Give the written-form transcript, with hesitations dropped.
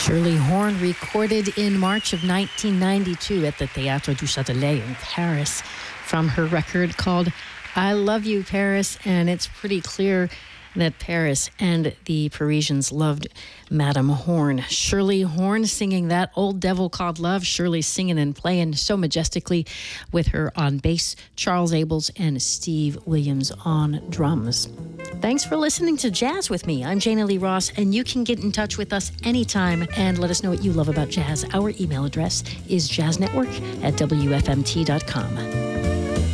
Shirley Horn recorded in March of 1992 at the Théâtre du Châtelet in Paris from her record called I Love You, Paris. And it's pretty clear that Paris and the Parisians loved Madame Horn. Shirley Horn singing that old devil called love. Shirley singing and playing so majestically with her on bass, Charles Abels and Steve Williams on drums. Thanks for listening to Jazz with me. I'm Jana Lee Ross, and you can get in touch with us anytime and let us know what you love about jazz. Our email address is jazznetwork@wfmt.com.